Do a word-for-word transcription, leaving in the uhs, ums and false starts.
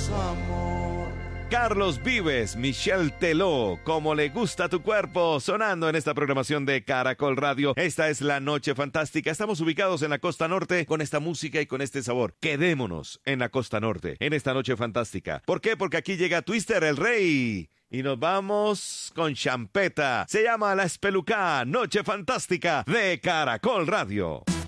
amor. Carlos Vives, Michelle Teló, Como le gusta tu cuerpo, sonando en esta programación de Caracol Radio. Esta es la Noche Fantástica. Estamos ubicados en la costa norte con esta música y con este sabor. Quedémonos en la costa norte, en esta Noche Fantástica. ¿Por qué? Porque aquí llega Twister, el rey. Y nos vamos con champeta. Se llama La Espelucá, Noche Fantástica de Caracol Radio.